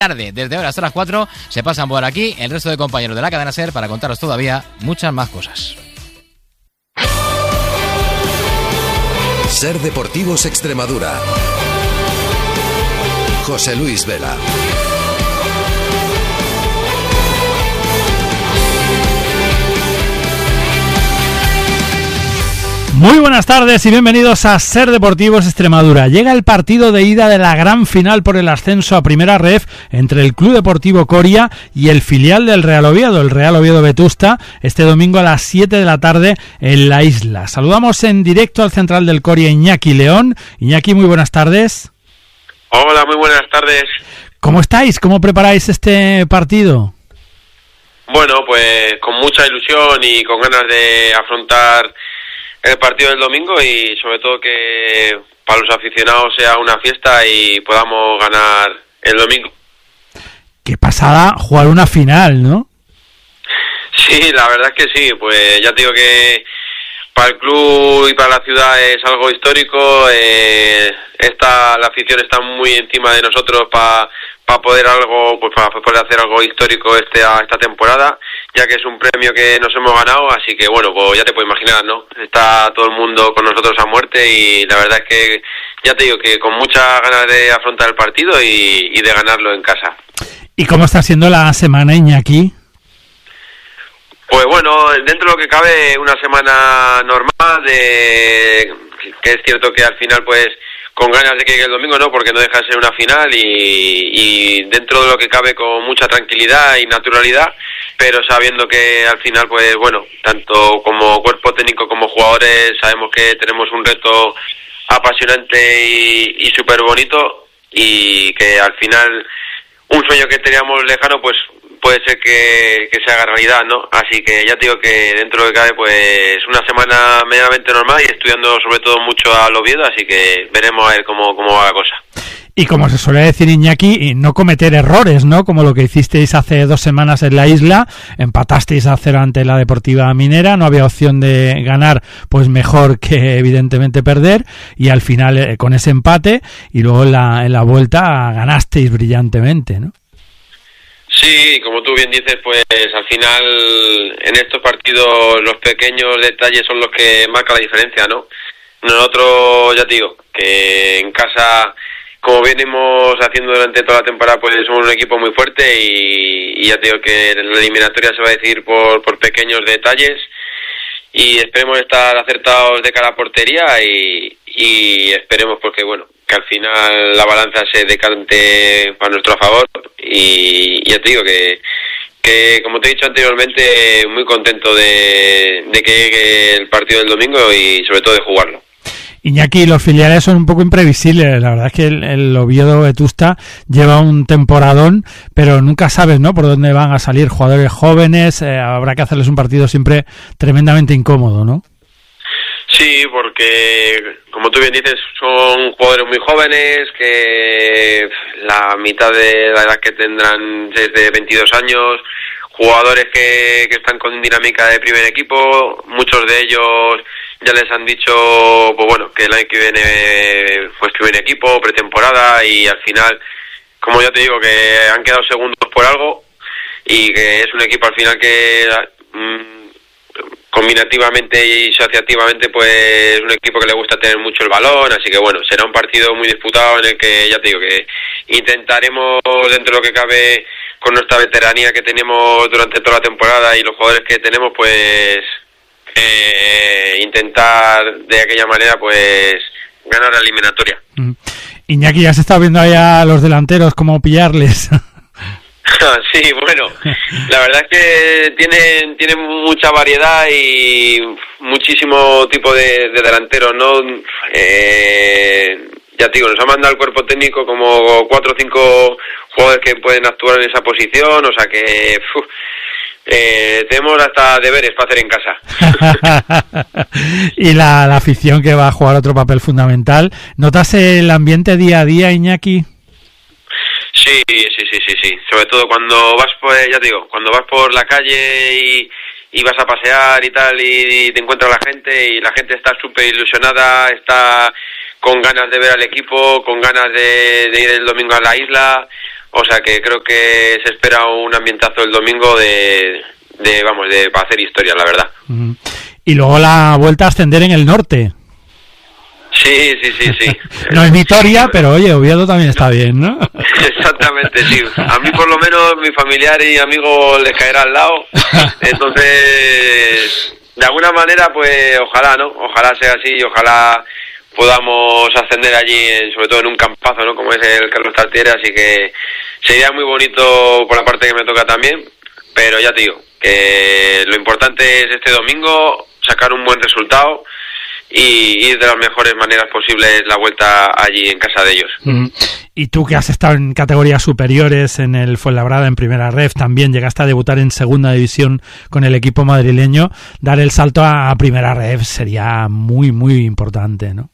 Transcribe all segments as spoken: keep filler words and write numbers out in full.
Tarde, desde ahora hasta las cuatro, se pasan por aquí el resto de compañeros de la cadena SER para contaros todavía muchas más cosas. SER Deportivos Extremadura. José Luis Vela. Muy buenas tardes y bienvenidos a SER Deportivos Extremadura. Llega el partido de ida de la gran final por el ascenso a Primera Ref entre el Club Deportivo Coria y el filial del Real Oviedo, el Real Oviedo Vetusta, este domingo a las siete de la tarde en la isla. Saludamos en directo al central del Coria, Iñaki León. Iñaki, muy buenas tardes. Hola, muy buenas tardes. ¿Cómo estáis? ¿Cómo preparáis este partido? Bueno, pues con mucha ilusión y con ganas de afrontar el partido del domingo y sobre todo que para los aficionados sea una fiesta y podamos ganar el domingo. Qué pasada jugar una final, ¿no? Sí, la verdad es que sí, pues ya te digo que para el club y para la ciudad es algo histórico. Eh, esta, la afición está muy encima de nosotros para para poder algo, pues para poder hacer algo histórico esta esta temporada, ya que es un premio que nos hemos ganado, así que bueno, pues ya te puedes imaginar, ¿no? Está todo el mundo con nosotros a muerte y la verdad es que ya te digo que con muchas ganas de afrontar el partido y, y de ganarlo en casa. ¿Y cómo está siendo la semana, Iñaki? Pues bueno, dentro de lo que cabe, una semana normal, de que es cierto que al final pues con ganas de que llegue el domingo, no, porque no deja de ser una final y, y dentro de lo que cabe con mucha tranquilidad y naturalidad, pero sabiendo que al final, pues bueno, tanto como cuerpo técnico como jugadores sabemos que tenemos un reto apasionante y, y súper bonito y que al final un sueño que teníamos lejano, pues puede ser que, que se haga realidad, ¿no? Así que ya te digo que dentro de lo que cabe, pues una semana medianamente normal y estudiando sobre todo mucho al Oviedo, así que veremos a ver cómo, cómo va la cosa. Y como se suele decir, Iñaki, no cometer errores, ¿no? Como lo que hicisteis hace dos semanas en la isla, empatasteis a cero ante la Deportiva Minera, no había opción de ganar, pues mejor que evidentemente perder, y al final eh, con ese empate, y luego en la, en la vuelta ganasteis brillantemente, ¿no? Sí, como tú bien dices, pues al final en estos partidos los pequeños detalles son los que marcan la diferencia, ¿no? Nosotros, ya te digo, que en casa, como venimos haciendo durante toda la temporada, pues somos un equipo muy fuerte y, y ya te digo que en la eliminatoria se va a decidir por, por pequeños detalles y esperemos estar acertados de cara a portería y, y esperemos porque, bueno, que al final la balanza se decante para nuestro favor y, y ya te digo que, que, como te he dicho anteriormente, muy contento de, de que llegue el partido del domingo y sobre todo de jugarlo. Iñaki, los filiales son un poco imprevisibles, la verdad es que el, el Oviedo Vetusta lleva un temporadón, pero nunca sabes, ¿no?, por dónde van a salir jugadores jóvenes, eh, habrá que hacerles un partido siempre tremendamente incómodo, ¿no? Sí, porque como tú bien dices, son jugadores muy jóvenes, que la mitad de la edad que tendrán desde veintidós años, jugadores que, que están con dinámica de primer equipo, muchos de ellos ya les han dicho, pues bueno, que el año que viene pues primer equipo, pretemporada y al final, como ya te digo, que han quedado segundos por algo y que es un equipo al final que mmm, combinativamente y asociativamente pues un equipo que le gusta tener mucho el balón, así que bueno, será un partido muy disputado en el que ya te digo que intentaremos dentro de lo que cabe con nuestra veteranía que tenemos durante toda la temporada y los jugadores que tenemos pues eh, intentar de aquella manera pues ganar la eliminatoria. Mm. Iñaki, ya se está viendo ahí a los delanteros cómo pillarles. Sí, bueno, la verdad es que tienen tienen mucha variedad y muchísimo tipo de, de delanteros, ¿no? Eh, ya te digo, nos ha mandado el cuerpo técnico como cuatro o cinco jugadores que pueden actuar en esa posición, o sea que uf, eh, tenemos hasta deberes para hacer en casa. Y la, la afición que va a jugar otro papel fundamental. ¿Notas el ambiente día a día, Iñaki? Sí, sí, sí, sí, sí. Sobre todo cuando vas, pues, ya te digo, cuando vas por la calle y, y vas a pasear y tal y, y te encuentras la gente y la gente está súper ilusionada, está con ganas de ver al equipo, con ganas de, de ir el domingo a la isla. o sea que creo que se espera un ambientazo el domingo de, de vamos, de para hacer historia, la verdad. Uh-huh. Y luego la vuelta a ascender en el norte. Sí, sí, sí, sí. No es Vitoria, pero oye, Oviedo también está bien, ¿no? Exactamente, sí. A mí por lo menos mi familiar y amigo les caerá al lado. Entonces, de alguna manera, pues ojalá, ¿no? Ojalá sea así y ojalá podamos ascender allí, sobre todo en un campazo, ¿no? Como es el Carlos Tartiere, así que sería muy bonito por la parte que me toca también, pero ya te digo, que lo importante es este domingo sacar un buen resultado y ir de las mejores maneras posibles la vuelta allí en casa de ellos. Mm. Y tú que has estado en categorías superiores, en el Fuenlabrada, en Primera Ref, también llegaste a debutar en Segunda División con el equipo madrileño, dar el salto a Primera Ref sería muy, muy importante, ¿no?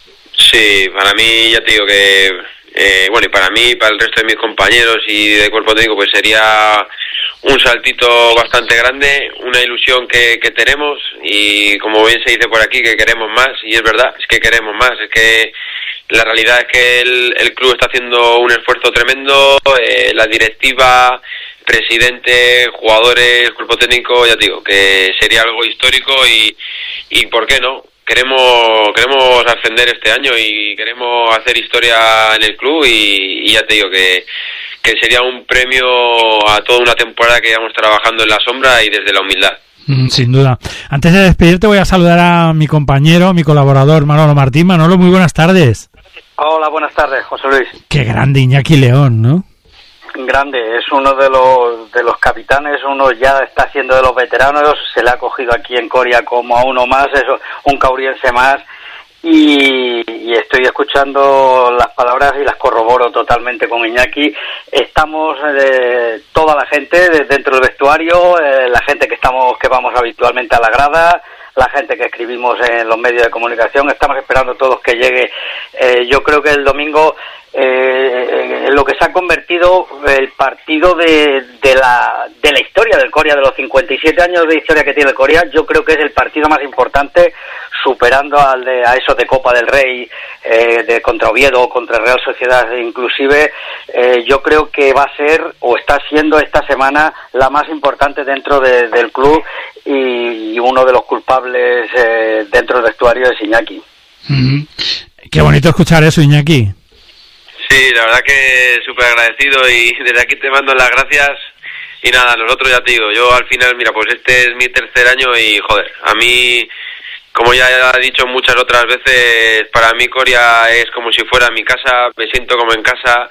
Sí, para mí ya te digo que, eh, bueno, y para mí, para el resto de mis compañeros y de cuerpo técnico, pues sería un saltito bastante grande, una ilusión que, que tenemos y como bien se dice por aquí que queremos más, y es verdad, es que queremos más, es que la realidad es que el, el club está haciendo un esfuerzo tremendo, eh, la directiva, presidente, jugadores, cuerpo técnico, ya te digo, que sería algo histórico y, y ¿por qué no? Queremos queremos ascender este año y queremos hacer historia en el club y, y ya te digo que que sería un premio a toda una temporada que llevamos trabajando en la sombra y desde la humildad. Mm, sin duda. Antes de despedirte voy a saludar a mi compañero, mi colaborador Manolo Martín. Manolo, muy buenas tardes. Hola, buenas tardes, José Luis. Qué grande Iñaki León, ¿no? Grande, es uno de los de los capitanes, uno ya está siendo de los veteranos, se le ha cogido aquí en Coria como a uno más, es un cauriense más. Y, y estoy escuchando las palabras y las corroboro totalmente con Iñaki. Estamos eh, toda la gente de, dentro del vestuario, eh, la gente que estamos que vamos habitualmente a la grada, la gente que escribimos en los medios de comunicación, estamos esperando todos que llegue. Eh, yo creo que el domingo eh, lo que se ha convertido el partido de, de la de la historia del Coria, de los cincuenta y siete años de historia que tiene el Coria, yo creo que es el partido más importante, superando al de a esos de Copa del Rey, eh, de contra Oviedo, contra Real Sociedad inclusive. Eh, yo creo que va a ser o está siendo esta semana la más importante dentro de, del club y, y uno de los culpables eh, dentro del vestuario es Iñaki. Mm-hmm. Qué bonito escuchar eso, Iñaki. Sí, la verdad que súper agradecido y desde aquí te mando las gracias y nada, nosotros ya te digo, yo al final, mira, pues este es mi tercer año y joder, a mí, como ya he dicho muchas otras veces, para mí Coria es como si fuera mi casa, me siento como en casa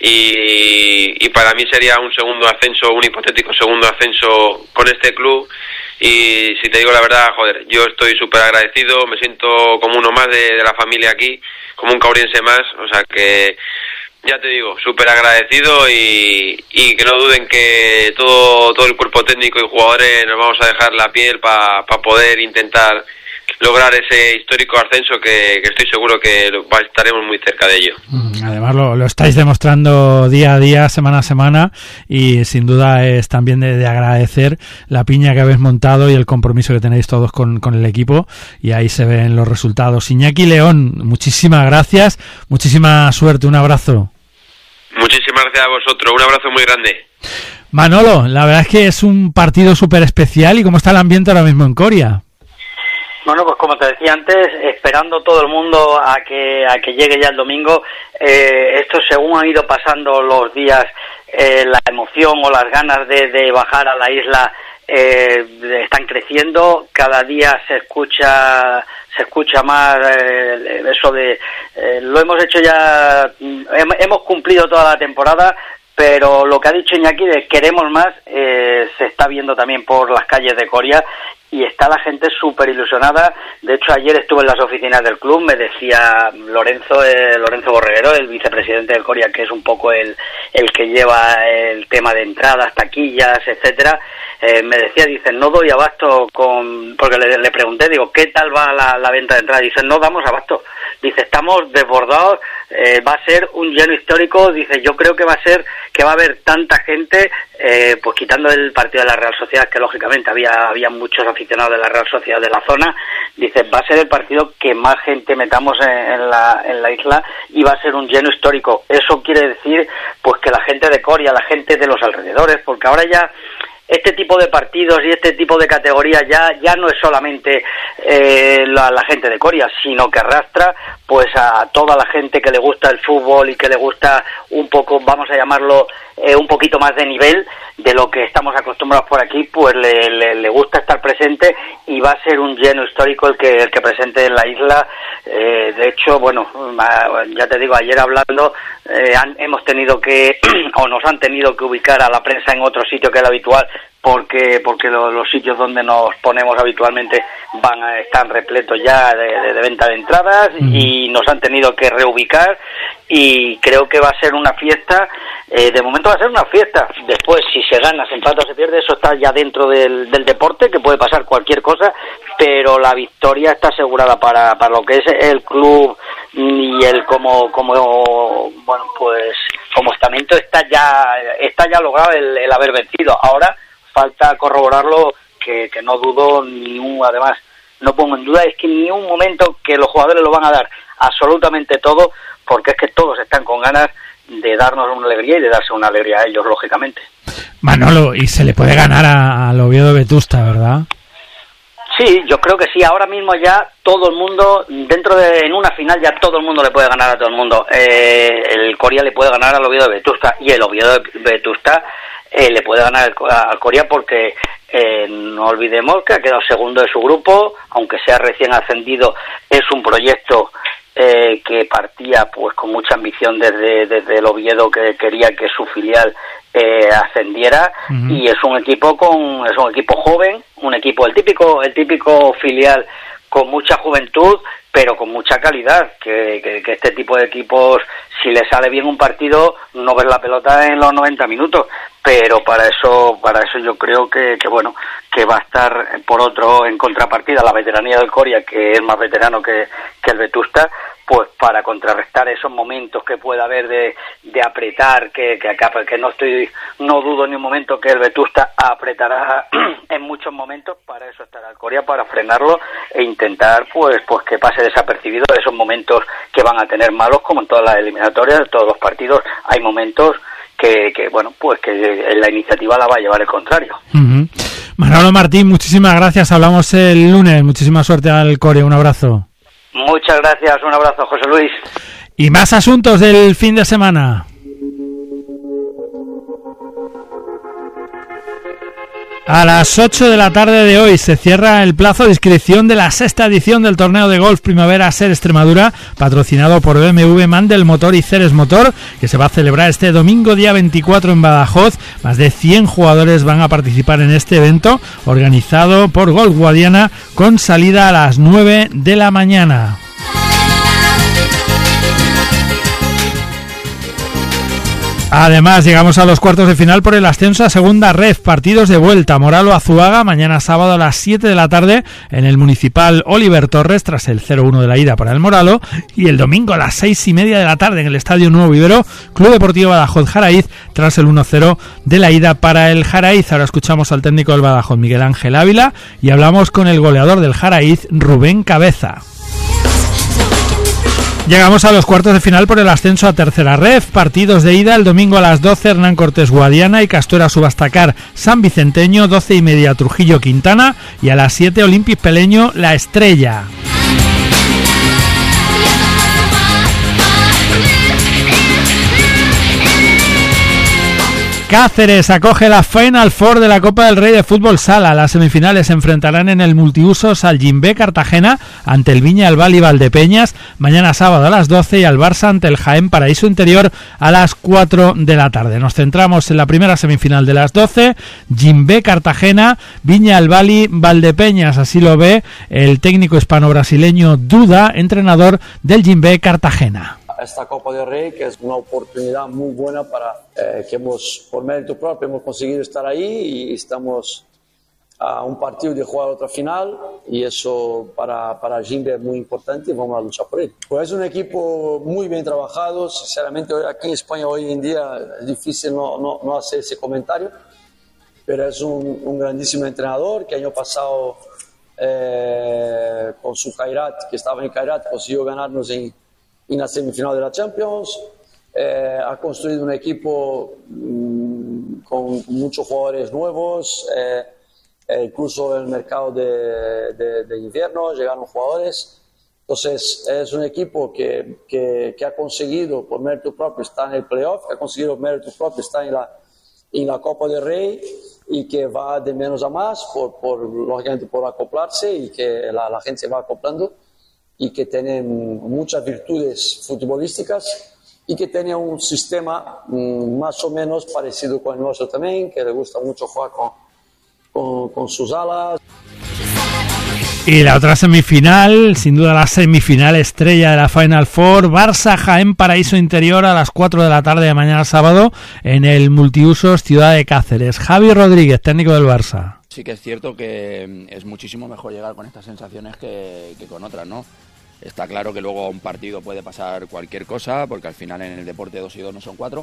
y, y para mí sería un segundo ascenso, un hipotético segundo ascenso con este club y si te digo la verdad, joder, yo estoy súper agradecido, me siento como uno más de, de la familia aquí, como un cauriense más, o sea que ya te digo, súper agradecido y, y que no duden que todo todo el cuerpo técnico y jugadores nos vamos a dejar la piel para pa poder intentar lograr ese histórico ascenso que, que estoy seguro que lo, estaremos muy cerca de ello. Además lo, lo estáis demostrando día a día, semana a semana y sin duda es también de, de agradecer la piña que habéis montado y el compromiso que tenéis todos con, con el equipo y ahí se ven los resultados. Iñaki León, muchísimas gracias, muchísima suerte, un abrazo. Muchísimas gracias a vosotros, un abrazo muy grande. Manolo, la verdad es que es un partido súper especial y ¿cómo está el ambiente ahora mismo en Coria? Bueno, pues como te decía antes, esperando todo el mundo a que a que llegue ya el domingo. Eh, esto según han ido pasando los días, eh, la emoción o las ganas de, de bajar a la isla eh, están creciendo. Cada día se escucha se escucha más eh, eso de eh, lo hemos hecho ya, hemos cumplido toda la temporada. Pero lo que ha dicho Iñaki de queremos más, eh, se está viendo también por las calles de Coria y está la gente súper ilusionada. De hecho, ayer estuve en las oficinas del club, me decía Lorenzo eh, Lorenzo Borreguero, el vicepresidente del Coria, que es un poco el, el que lleva el tema de entradas, taquillas, etcétera. Eh, me decía, dice, no doy abasto con... Porque le, le pregunté, digo, ¿qué tal va la, la venta de entradas? Dice, no damos abasto. Dice, estamos desbordados eh, va a ser un lleno histórico. Dice, yo creo que va a ser, que va a haber tanta gente, eh, pues quitando el partido de la Real Sociedad, que lógicamente había, había muchos aficionados de la Real Sociedad de la zona. Dice, va a ser el partido que más gente metamos en, en la, en la isla y va a ser un lleno histórico. Eso quiere decir, pues que la gente de Coria, la gente de los alrededores, porque ahora ya este tipo de partidos y este tipo de categorías ya ya no es solamente eh, la, la gente de Coria, sino que arrastra pues a toda la gente que le gusta el fútbol y que le gusta un poco, vamos a llamarlo, eh, un poquito más de nivel de lo que estamos acostumbrados por aquí, pues le, le, le gusta estar presente y va a ser un lleno histórico el que el que presente en la isla. Eh, de hecho, bueno, ya te digo, ayer hablando, eh, han, hemos tenido que, o nos han tenido que ubicar a la prensa en otro sitio que el habitual, porque porque lo, los sitios donde nos ponemos habitualmente van a estar repletos ya de, de, de venta de entradas y nos han tenido que reubicar y creo que va a ser una fiesta. Eh, de momento va a ser una fiesta. Después, si se gana, se empata o se pierde, eso está ya dentro del, del deporte, que puede pasar cualquier cosa, pero la victoria está asegurada para, para lo que es el club y el como como bueno pues como estamento está ya está ya logrado el, el haber vencido. Ahora falta corroborarlo, que, que no dudo ni un, además no pongo en duda, es que ni un momento que los jugadores lo van a dar absolutamente todo, porque es que todos están con ganas de darnos una alegría y de darse una alegría a ellos, lógicamente. Manolo, y se le puede ganar al Oviedo Vetusta, ¿verdad? Sí, yo creo que sí. Ahora mismo ya todo el mundo, dentro de, en una final ya todo el mundo le puede ganar a todo el mundo. Eh, el Coria le puede ganar al Oviedo de Vetusta y el Oviedo de Vetusta eh, le puede ganar al Coria porque eh, no olvidemos que ha quedado segundo de su grupo, aunque sea recién ascendido, es un proyecto eh, que partía pues con mucha ambición desde, desde el Oviedo, que quería que su filial eh, ascendiera. Uh-huh. Y es un equipo con es un equipo joven, un equipo el típico el típico filial con mucha juventud pero con mucha calidad, que, que, que este tipo de equipos, si le sale bien un partido, no ves la pelota en los noventa minutos, pero para eso para eso yo creo que, que bueno, que va a estar por otro, en contrapartida, la veteranía del Coria, que es más veterano que, que el Vetusta, pues para contrarrestar esos momentos que pueda haber de, de apretar, que, que acá, que no estoy, no dudo ni un momento que el Vetusta apretará en muchos momentos, para eso estará el Coria, para frenarlo e intentar pues pues que pase desapercibido esos momentos que van a tener malos, como en todas las eliminatorias, en todos los partidos, hay momentos que, que bueno, pues que la iniciativa la va a llevar el contrario. Uh-huh. Manolo Martín, muchísimas gracias, hablamos el lunes, muchísima suerte al Coria, un abrazo. Muchas gracias, un abrazo, José Luis. Y más asuntos del fin de semana. A las ocho de la tarde de hoy se cierra el plazo de inscripción de la sexta edición del torneo de golf Primavera Ser Extremadura, patrocinado por B M W, Mandel Motor y Ceres Motor, que se va a celebrar este domingo día veinticuatro en Badajoz. Más de cien jugadores van a participar en este evento, organizado por Golf Guadiana, con salida a las nueve de la mañana. Además, llegamos a los cuartos de final por el ascenso a segunda ref, partidos de vuelta. Moralo Azuaga, mañana sábado a las siete de la tarde en el Municipal Oliver Torres, tras el cero uno de la ida para el Moralo, y el domingo a las seis y media de la tarde en el Estadio Nuevo Vivero, Club Deportivo Badajoz Jaraíz, tras el uno cero de la ida para el Jaraíz. Ahora escuchamos al técnico del Badajoz, Miguel Ángel Ávila, y hablamos con el goleador del Jaraíz, Rubén Cabeza. Llegamos a los cuartos de final por el ascenso a tercera ref, partidos de ida el domingo a las doce, Hernán Cortés Guadiana y Castuera Subastacar San Vicenteño, doce y media Trujillo Quintana, y a las siete Olympic Peleño La Estrella. Cáceres acoge la Final Four de la Copa del Rey de Fútbol Sala. Las semifinales se enfrentarán en el multiusos al Jimbe Cartagena ante el Viña El Bali Valdepeñas mañana sábado a las doce y al Barça ante el Jaén Paraíso Interior a las cuatro de la tarde. Nos centramos en la primera semifinal de las doce, Jimbe Cartagena, Viña El Bali Valdepeñas. Así lo ve el técnico hispano-brasileño Duda, entrenador del Jimbe Cartagena. Esta Copa del Rey, que es una oportunidad muy buena para eh, que hemos, por mérito propio, hemos conseguido estar ahí y estamos a un partido de jugar otra final y eso para, para Jimbe es muy importante y vamos a luchar por él. Pues es un equipo muy bien trabajado, sinceramente aquí en España hoy en día es difícil no, no, no hacer ese comentario, pero es un, un grandísimo entrenador que el año pasado eh, con su Kairat, que estaba en Kairat, consiguió ganarnos en, en la semifinal de la Champions. Eh, ha construido un equipo mmm, con muchos jugadores nuevos, eh, eh, incluso en el mercado de, de, de invierno llegaron jugadores. Entonces es un equipo que, que, que ha conseguido por mérito propio estar en el playoff, que ha conseguido por mérito propio estar en la, en la Copa del Rey y que va de menos a más por, por, lógicamente por acoplarse y que la, la gente se va acoplando y que tienen muchas virtudes futbolísticas y que tenía un sistema mmm, más o menos parecido con el nuestro también, que le gusta mucho jugar con, con, con sus alas. Y la otra semifinal, sin duda la semifinal estrella de la Final Four, Barça-Jaén Paraíso Interior a las cuatro de la tarde de mañana sábado en el multiusos Ciudad de Cáceres. Javi Rodríguez, técnico del Barça. Sí que es cierto que es muchísimo mejor llegar con estas sensaciones que, que con otras, ¿no? Está claro que luego a un partido puede pasar cualquier cosa, porque al final en el deporte dos y dos no son cuatro,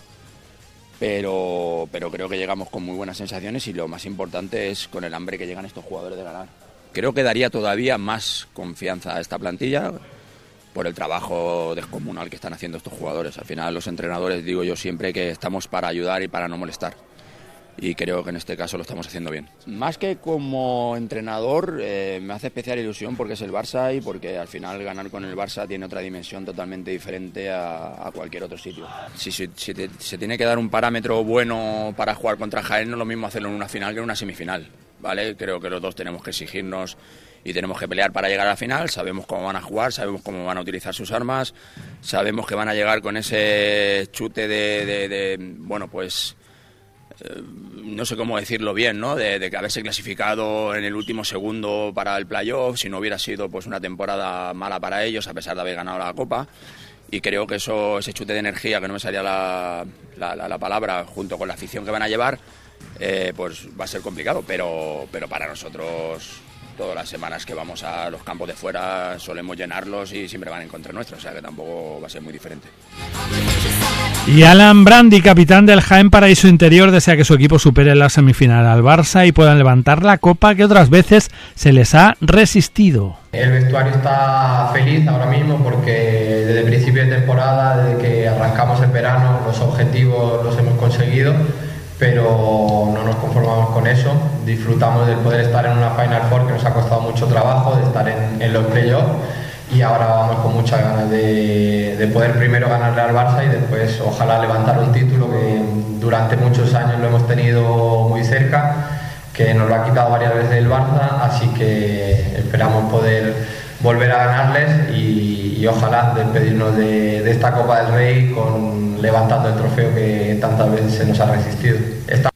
pero, pero creo que llegamos con muy buenas sensaciones y lo más importante es con el hambre que llegan estos jugadores de ganar. Creo que daría todavía más confianza a esta plantilla por el trabajo descomunal que están haciendo estos jugadores. Al final los entrenadores, digo yo siempre que estamos para ayudar y para no molestar. Y creo que en este caso lo estamos haciendo bien. Más que como entrenador, eh, me hace especial ilusión porque es el Barça y porque al final ganar con el Barça tiene otra dimensión totalmente diferente a, a cualquier otro sitio. Si, si, si te, se tiene que dar un parámetro bueno para jugar contra Jaén, no es lo mismo hacerlo en una final que en una semifinal, ¿vale? Creo que los dos tenemos que exigirnos y tenemos que pelear para llegar a la final. Sabemos cómo van a jugar, sabemos cómo van a utilizar sus armas, sabemos que van a llegar con ese chute de, de, de bueno, pues... no sé cómo decirlo bien, ¿no? De, de que haberse clasificado en el último segundo para el playoff, si no hubiera sido pues una temporada mala para ellos, a pesar de haber ganado la Copa. Y creo que eso, ese chute de energía, que no me salía la, la, la, la palabra, junto con la afición que van a llevar, eh, pues va a ser complicado. Pero, pero para nosotros, todas las semanas que vamos a los campos de fuera, solemos llenarlos y siempre van en contra nuestro, o sea que tampoco va a ser muy diferente. Y Alan Brandi, capitán del Jaén Paraíso Interior, desea que su equipo supere en la semifinal al Barça y puedan levantar la copa que otras veces se les ha resistido. El vestuario está feliz ahora mismo porque desde el principio de temporada, desde que arrancamos el verano, los objetivos los hemos conseguido, pero no nos conformamos con eso. Disfrutamos de poder estar en una Final Four que nos ha costado mucho trabajo, de estar en, en los playoffs. Y ahora vamos con muchas ganas de, de poder primero ganarle al Barça y después ojalá levantar un título que durante muchos años lo hemos tenido muy cerca, que nos lo ha quitado varias veces el Barça, así que esperamos poder volver a ganarles y, y ojalá despedirnos de, de esta Copa del Rey con levantando el trofeo que tantas veces se nos ha resistido. Esta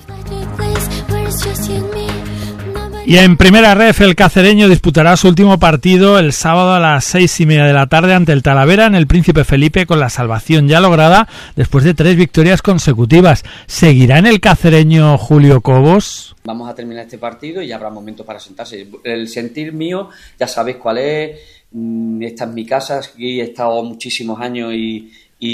Y en Primera Ref, el cacereño disputará su último partido el sábado a las seis y media de la tarde ante el Talavera en el Príncipe Felipe, con la salvación ya lograda después de tres victorias consecutivas. ¿Seguirá en el cacereño Julio Cobos? Vamos a terminar este partido y ya habrá momento para sentarse. El sentir mío, ya sabéis cuál es. Esta es mi casa, aquí he estado muchísimos años y,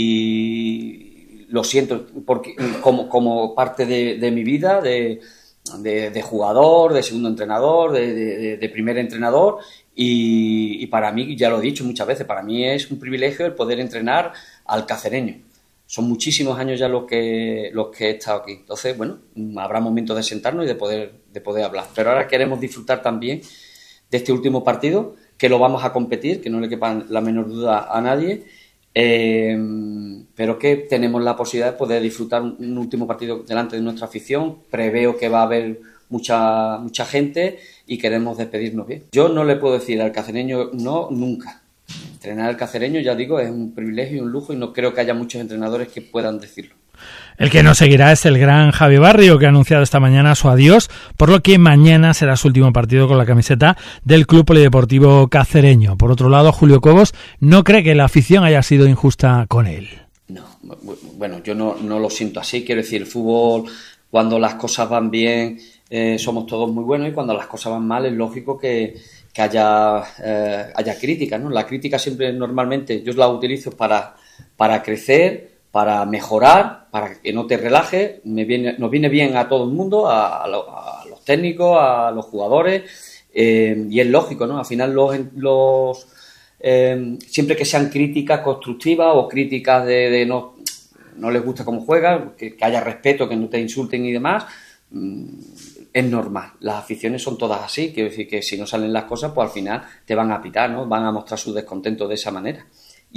y lo siento porque, como, como parte de, de mi vida, de... De, de jugador, de segundo entrenador, de, de, de primer entrenador y, y para mí, ya lo he dicho muchas veces, para mí es un privilegio el poder entrenar al cacereño. Son muchísimos años ya los que los que he estado aquí. Entonces, bueno, habrá momentos de sentarnos y de poder, de poder hablar. Pero ahora queremos disfrutar también de este último partido, que lo vamos a competir, que no le quepa la menor duda a nadie. Eh, pero que tenemos la posibilidad de poder disfrutar un último partido delante de nuestra afición. Preveo que va a haber mucha mucha gente y queremos despedirnos bien. Yo no le puedo decir al cacereño no nunca. Entrenar al cacereño, ya digo, es un privilegio y un lujo y no creo que haya muchos entrenadores que puedan decirlo. El que no seguirá es el gran Javi Barrio, que ha anunciado esta mañana su adiós, por lo que mañana será su último partido con la camiseta del Club Polideportivo Cacereño. Por otro lado, Julio Cobos no cree que la afición haya sido injusta con él. No, bueno, yo no, no lo siento así. Quiero decir, el fútbol, cuando las cosas van bien, eh, somos todos muy buenos y cuando las cosas van mal es lógico que, que haya, eh, haya crítica, ¿no? La crítica siempre normalmente yo la utilizo para, para crecer, para mejorar, para que no te relajes. Me viene, nos viene bien a todo el mundo, a, a, lo, a los técnicos, a los jugadores, eh, y es lógico, ¿no? Al final los... los eh, siempre que sean críticas constructivas o críticas de, de no, no les gusta cómo juegan, que, que haya respeto, que no te insulten y demás, mmm, es normal. Las aficiones son todas así, quiero decir que si no salen las cosas, pues al final te van a pitar, ¿no? Van a mostrar su descontento de esa manera.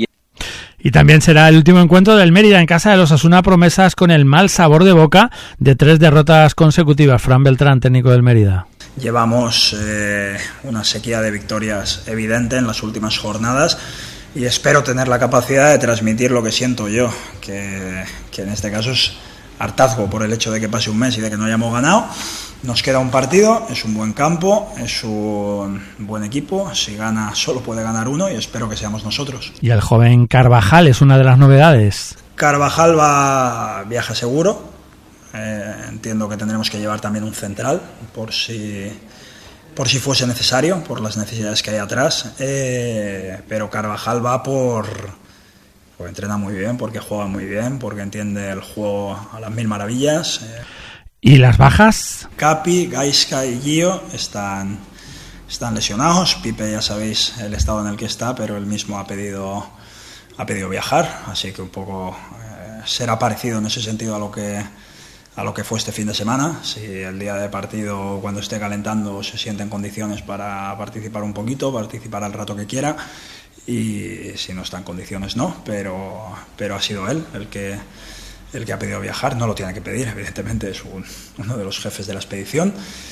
Y también será el último encuentro del Mérida en casa de los Osasuna Promesas con el mal sabor de boca de tres derrotas consecutivas. Fran Beltrán, técnico del Mérida. Llevamos eh, una sequía de victorias evidente en las últimas jornadas y espero tener la capacidad de transmitir lo que siento yo, que, que en este caso es hartazgo por el hecho de que pase un mes y de que no hayamos ganado. Nos queda un partido, es un buen campo, es un buen equipo, si gana solo puede ganar uno y espero que seamos nosotros. Y el joven Carvajal es una de las novedades. Carvajal va viaja seguro, eh, entiendo que tendremos que llevar también un central por si, por si fuese necesario, por las necesidades que hay atrás, eh, pero Carvajal va por... porque entrena muy bien, porque juega muy bien, porque entiende el juego a las mil maravillas. Eh. ¿Y las bajas? Capi, Gaisca y Gio están, están lesionados. Pipe ya sabéis el estado en el que está, pero él mismo ha pedido, ha pedido viajar, así que un poco eh, será parecido en ese sentido a lo que a lo que fue este fin de semana. Si el día de partido, cuando esté calentando, se siente en condiciones para participar un poquito, participar al rato que quiera, y si no está en condiciones no, pero, pero ha sido él el que el que ha pedido viajar. No lo tiene que pedir, evidentemente es un, uno de los jefes de la expedición,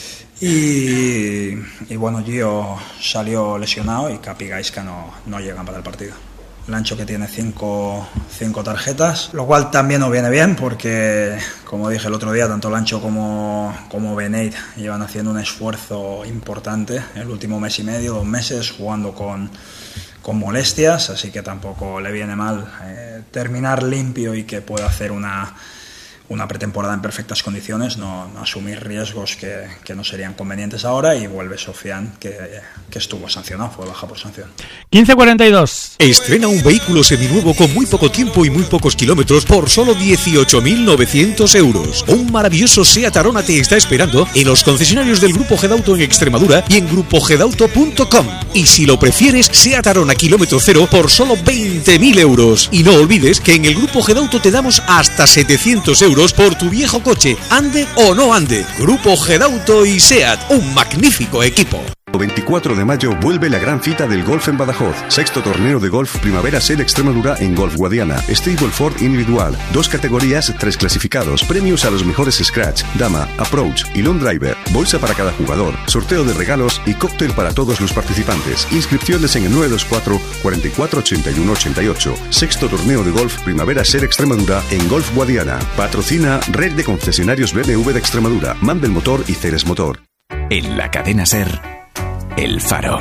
y, y bueno, Gio salió lesionado y Capi y Gaisca no, no llegan para el partido. Lancho, que tiene cinco, cinco tarjetas, lo cual también nos viene bien porque, como dije el otro día, tanto Lancho como, como Beneit llevan haciendo un esfuerzo importante el último mes y medio, dos meses, jugando con con molestias, así que tampoco le viene mal eh, terminar limpio y que pueda hacer una, una pretemporada en perfectas condiciones, no, no asumir riesgos que, que no serían convenientes ahora, y vuelve Sofian, que, que estuvo sancionado, fue baja por sanción. quince cuarenta y dos. Estrena un vehículo seminuevo con muy poco tiempo y muy pocos kilómetros por solo dieciocho mil novecientos euros. Un maravilloso Seat Arona te está esperando en los concesionarios del Grupo Gedauto en Extremadura y en grupo gedauto punto com. Y si lo prefieres, Seat Arona kilómetro cero por solo veinte mil euros. Y no olvides que en el Grupo Gedauto te damos hasta setecientos euros por tu viejo coche, ande o no ande. Grupo Gedauto y Seat, un magnífico equipo. veinticuatro de mayo vuelve la gran cita del golf en Badajoz. Sexto torneo de golf Primavera Ser Extremadura en Golf Guadiana. Stableford individual. Dos categorías, tres clasificados. Premios a los mejores Scratch, Dama, Approach y Long Driver. Bolsa para cada jugador. Sorteo de regalos y cóctel para todos los participantes. Inscripciones en el nueve dos cuatro, cuarenta y cuatro, ochenta y uno, ochenta y ocho. Sexto torneo de golf Primavera Ser Extremadura en Golf Guadiana. Patrocina Red de Concesionarios B M W de Extremadura. Mandel Motor y Ceres Motor. En la cadena Ser, El Faro,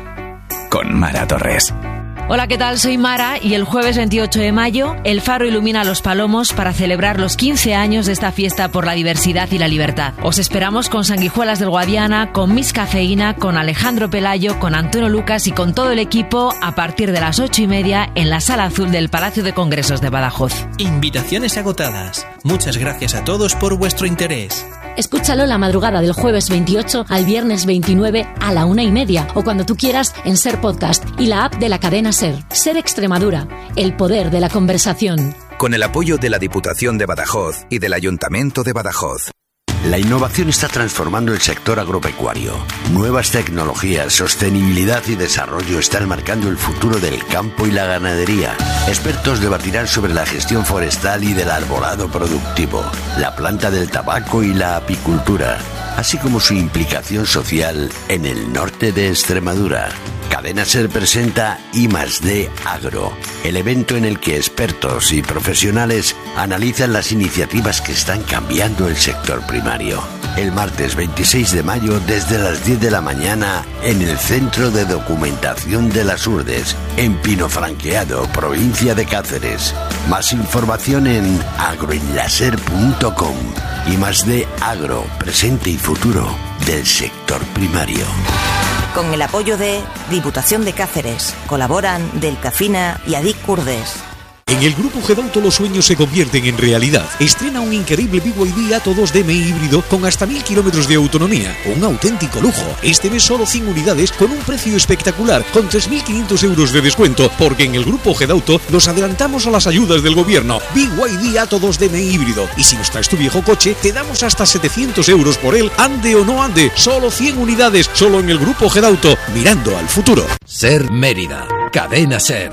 con Mara Torres. Hola, ¿qué tal? Soy Mara y el jueves veintiocho de mayo El Faro ilumina Los Palomos para celebrar los quince años de esta fiesta por la diversidad y la libertad. Os esperamos con Sanguijuelas del Guadiana, con Miss Cafeína, con Alejandro Pelayo, con Antonio Lucas y con todo el equipo a partir de las ocho y media en la Sala Azul del Palacio de Congresos de Badajoz. Invitaciones agotadas. Muchas gracias a todos por vuestro interés. Escúchalo la madrugada del jueves veintiocho al viernes veintinueve a la una y media o cuando tú quieras en Ser Podcast y la app de la cadena Ser. Ser Extremadura, el poder de la conversación. Con el apoyo de la Diputación de Badajoz y del Ayuntamiento de Badajoz. La innovación está transformando el sector agropecuario. Nuevas tecnologías, sostenibilidad y desarrollo están marcando el futuro del campo y la ganadería. Expertos debatirán sobre la gestión forestal y del arbolado productivo, la planta del tabaco y la apicultura, así como su implicación social en el norte de Extremadura. Cadena Ser presenta I más D Agro, el evento en el que expertos y profesionales analizan las iniciativas que están cambiando el sector primario. El martes veintiséis de mayo desde las diez de la mañana en el Centro de Documentación de las Urdes, en Pino Franqueado, provincia de Cáceres. Más información en agroenlaser punto com I más D Agro, presente y futuro del sector primario. Con el apoyo de Diputación de Cáceres, colaboran Delcafina y Adic Kurdes. En el Grupo Gedauto los sueños se convierten en realidad. Estrena un increíble B Y D Atto dos D M I híbrido con hasta mil kilómetros de autonomía. Un auténtico lujo. Este mes solo cien unidades con un precio espectacular, con tres mil quinientos euros de descuento, porque en el Grupo Gedauto nos adelantamos a las ayudas del gobierno. B Y D Atto dos D M I híbrido. Y si nos traes tu viejo coche, te damos hasta setecientos euros por él, ande o no ande. Solo cien unidades, solo en el Grupo Gedauto, mirando al futuro. Ser Mérida. Cadena Ser.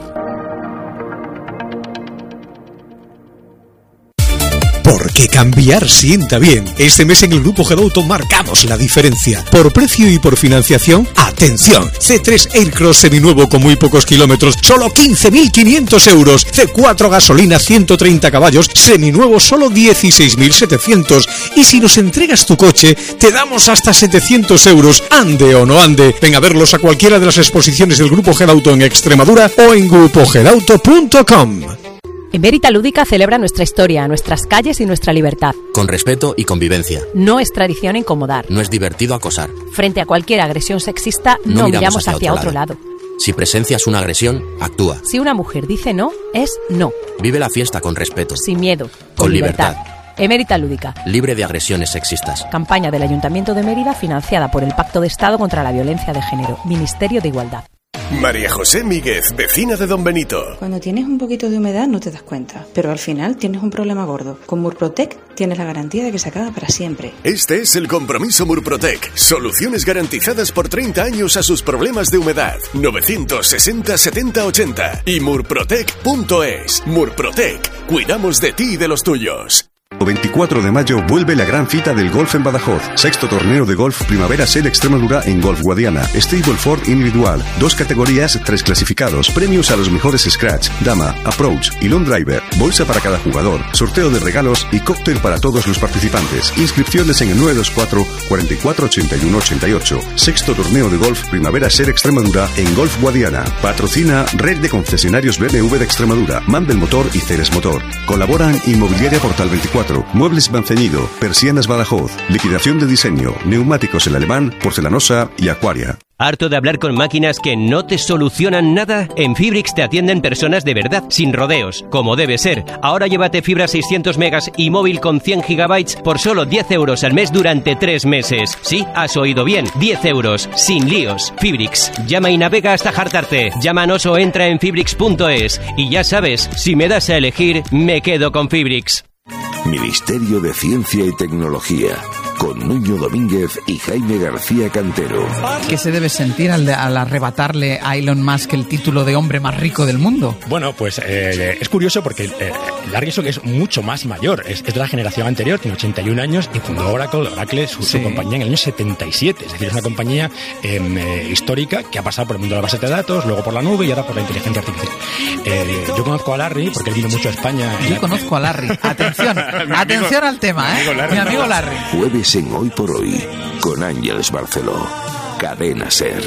Porque cambiar sienta bien. Este mes en el Grupo Gedauto marcamos la diferencia. Por precio y por financiación, ¡atención! C tres Aircross seminuevo con muy pocos kilómetros, solo quince mil quinientos euros. C cuatro gasolina ciento treinta caballos, seminuevo solo dieciséis mil setecientos. Y si nos entregas tu coche, te damos hasta setecientos euros. Ande o no ande. Ven a verlos a cualquiera de las exposiciones del Grupo Gedauto en Extremadura o en grupo gedauto punto com. Emérita Lúdica celebra nuestra historia, nuestras calles y nuestra libertad. Con respeto y convivencia. No es tradición incomodar. No es divertido acosar. Frente a cualquier agresión sexista, no, no miramos, miramos hacia, hacia otro, otro lado. lado. Si presencias una agresión, actúa. Si una mujer dice no, es no. Vive la fiesta con respeto. Sin miedo. Con, con libertad. libertad. Emérita Lúdica. Libre de agresiones sexistas. Campaña del Ayuntamiento de Mérida financiada por el Pacto de Estado contra la Violencia de Género. Ministerio de Igualdad. María José Míguez, vecina de Don Benito. Cuando tienes un poquito de humedad no te das cuenta, pero al final tienes un problema gordo. Con Murprotec tienes la garantía de que se acaba para siempre. Este es el compromiso Murprotec. Soluciones garantizadas por treinta años a sus problemas de humedad. novecientos sesenta setenta ochenta y murprotec punto es. Murprotec. Cuidamos de ti y de los tuyos. El veinticuatro de mayo vuelve la gran cita del golf en Badajoz. Sexto torneo de golf Primavera Sel Extremadura en Golf Guadiana. Stableford individual. Dos categorías, tres clasificados. Premios a los mejores scratch, dama, approach y long driver. Bolsa para cada jugador. Sorteo de regalos y cóctel para todos los participantes. Inscripciones en el nueve dos cuatro, cuatro cuatro, ocho uno ocho ocho. Sexto torneo de golf Primavera Sel Extremadura en Golf Guadiana. Patrocina Red de Concesionarios B M W de Extremadura, Mandel Motor y Ceres Motor. Colaboran Inmobiliaria Portal veinticuatro. Muebles Banceñido, Persianas Badajoz, liquidación de diseño, neumáticos El Alemán, porcelanosa y Acuaria. ¿Harto de hablar con máquinas que no te solucionan nada? En Fibrix te atienden personas de verdad, sin rodeos, como debe ser. Ahora llévate fibra seiscientos megas y móvil con cien gigabytes por solo diez euros al mes durante tres meses. Sí, has oído bien, diez euros, sin líos. Fibrix. Llama y navega hasta hartarte. Llámanos o entra en fibrix punto es. Y ya sabes, si me das a elegir, me quedo con Fibrix. Ministerio de Ciencia y Tecnología, con Nuño Domínguez y Jaime García Cantero. ¿Qué se debe sentir al, al arrebatarle a Elon Musk el título de hombre más rico del mundo? Bueno, pues eh, es curioso porque eh, Larry Ellison es mucho más mayor, es, es de la generación anterior, tiene ochenta y un años y fundó Oracle, Oracle su, sí. su compañía en el año setenta y siete, es decir, es una compañía eh, histórica que ha pasado por el mundo de la base de datos, luego por la nube y ahora por la inteligencia artificial. Eh, yo conozco a Larry porque él vino mucho a España. Yo la... conozco a Larry, atención. Atención al tema, ¿eh? Mi amigo Larry. Jueves en Hoy por Hoy, con Ángeles Barceló. Cadena Ser.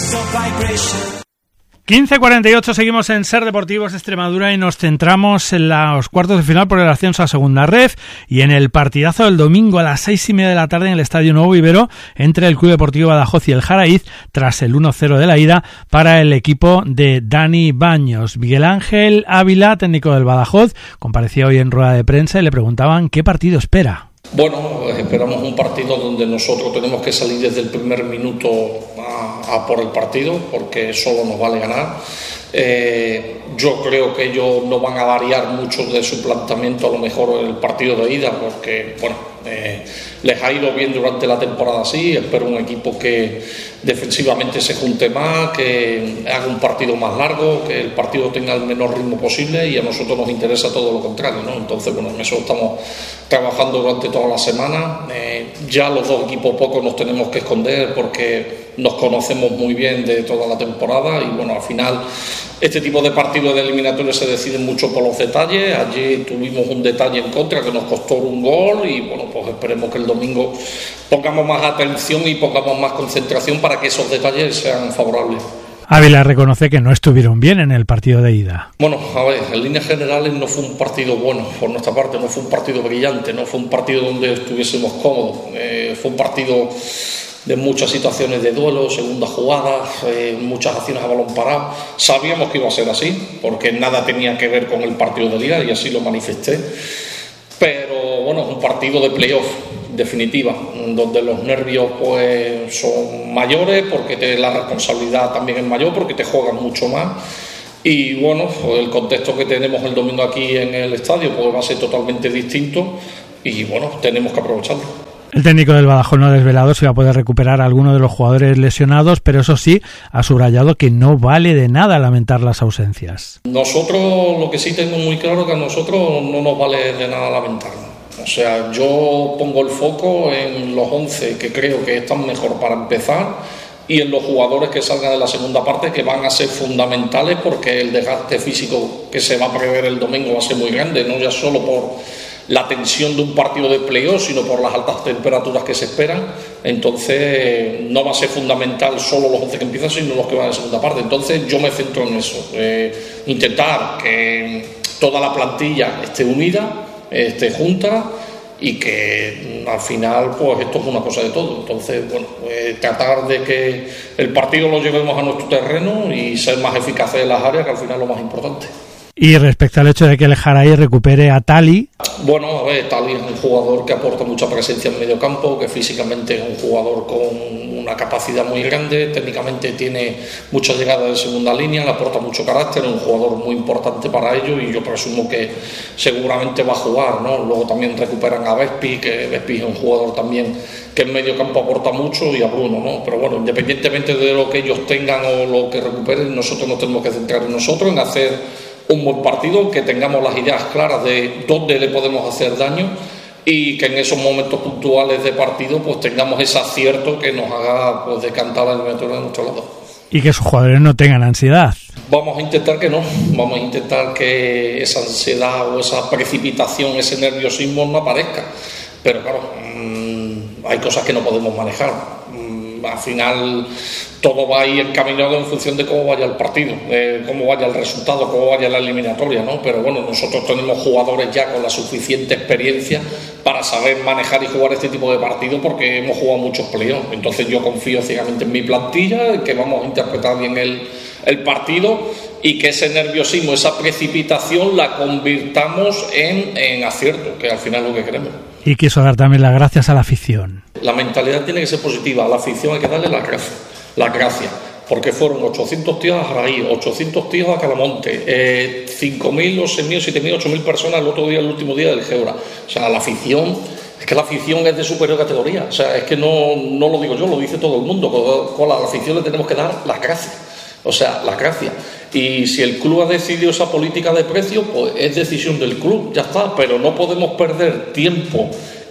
quince cuarenta y ocho, seguimos en Ser Deportivos Extremadura y nos centramos en los cuartos de final por el ascenso a Segunda Ref y en el partidazo del domingo a las seis y media de la tarde en el Estadio Nuevo Ibero entre el Club Deportivo Badajoz y el Jaraíz tras el uno cero de la ida para el equipo de Dani Baños. Miguel Ángel Ávila, técnico del Badajoz, comparecía hoy en rueda de prensa y le preguntaban qué partido espera. Bueno, esperamos un partido donde nosotros tenemos que salir desde el primer minuto a, a por el partido, porque solo nos vale ganar. Eh, yo creo que ellos no van a variar mucho de su planteamiento a lo mejor en el partido de ida, porque bueno, eh, les ha ido bien durante la temporada así. Espero un equipo que defensivamente se junte más, que haga un partido más largo, que el partido tenga el menor ritmo posible, y a nosotros nos interesa todo lo contrario, ¿no? Entonces, bueno, en eso estamos trabajando durante toda la semana. Eh, ya los dos equipos poco nos tenemos que esconder porque nos conocemos muy bien de toda la temporada y bueno, al final este tipo de partidos de eliminatorios se deciden mucho por los detalles. Allí tuvimos un detalle en contra que nos costó un gol y bueno, pues esperemos que el domingo pongamos más atención y pongamos más concentración para que esos detalles sean favorables. Ávila reconoce que no estuvieron bien en el partido de ida. Bueno, a ver, en líneas generales no fue un partido bueno por nuestra parte, no fue un partido brillante, no fue un partido donde estuviésemos cómodos, eh, fue un partido de muchas situaciones de duelo, segundas jugadas, eh, muchas acciones a balón parado. Sabíamos que iba a ser así, porque nada tenía que ver con el partido de liga y así lo manifesté. Pero bueno, es un partido de playoff, definitiva, donde los nervios pues son mayores, porque te, la responsabilidad también es mayor, porque te juegan mucho más. Y bueno, pues el contexto que tenemos el domingo aquí en el estadio pues va a ser totalmente distinto y bueno, tenemos que aprovecharlo. El técnico del Badajoz no ha desvelado si va a poder recuperar a alguno de los jugadores lesionados, pero eso sí, ha subrayado que no vale de nada lamentar las ausencias. Nosotros, lo que sí tengo muy claro es que a nosotros no nos vale de nada lamentarnos. O sea, yo pongo el foco en los once que creo que están mejor para empezar y en los jugadores que salgan de la segunda parte, que van a ser fundamentales porque el desgaste físico que se va a prever el domingo va a ser muy grande, no ya solo por la tensión de un partido de playoff, sino por las altas temperaturas que se esperan. Entonces no va a ser fundamental solo los once que empiezan, sino los que van en segunda parte. Entonces yo me centro en eso, eh, intentar que toda la plantilla esté unida, esté junta y que al final pues esto es una cosa de todo. Entonces bueno, eh, tratar de que el partido lo llevemos a nuestro terreno y ser más eficaces en las áreas, que al final es lo más importante. Y respecto al hecho de que el Jaraí recupere a Tali. Bueno, a ver, Tali es un jugador que aporta mucha presencia en medio campo, que físicamente es un jugador con una capacidad muy grande, técnicamente tiene mucha llegada de segunda línea, le aporta mucho carácter, es un jugador muy importante para ellos y yo presumo que seguramente va a jugar, ¿no? Luego también recuperan a Vespi, que Vespi es un jugador también que en medio campo aporta mucho, y a Bruno, ¿no? Pero bueno, independientemente de lo que ellos tengan o lo que recuperen, nosotros nos tenemos que centrar en nosotros, en hacer un buen partido, que tengamos las ideas claras de dónde le podemos hacer daño y que en esos momentos puntuales de partido pues tengamos ese acierto que nos haga pues decantar la eliminatoria de nuestro lado. Y que sus jugadores no tengan ansiedad. Vamos a intentar que no, vamos a intentar que esa ansiedad o esa precipitación, ese nerviosismo no aparezca. Pero claro, mmm, hay cosas que no podemos manejar. Mmm, al final todo va a ir encaminado en función de cómo vaya el partido, eh, cómo vaya el resultado, cómo vaya la eliminatoria, ¿no? Pero bueno, nosotros tenemos jugadores ya con la suficiente experiencia para saber manejar y jugar este tipo de partidos porque hemos jugado muchos playoffs. Entonces yo confío ciegamente en mi plantilla, en que vamos a interpretar bien el, el partido y que ese nerviosismo, esa precipitación la convirtamos en, en acierto, que al final es lo que queremos. Y quiso dar también las gracias a la afición. La mentalidad tiene que ser positiva, a la afición hay que darle las gracias. La gracia, porque fueron ochocientos tíos a Jaraí, ochocientos tíos a Calamonte, eh, cinco mil o seis mil, siete mil, ocho mil personas el otro día, el último día del Gebra. O sea, la afición, es que la afición es de superior categoría. O sea, es que no, no lo digo yo, lo dice todo el mundo. Con, con la afición le tenemos que dar las gracias. O sea, las gracias. Y si el club ha decidido esa política de precio, pues es decisión del club, ya está. Pero no podemos perder tiempo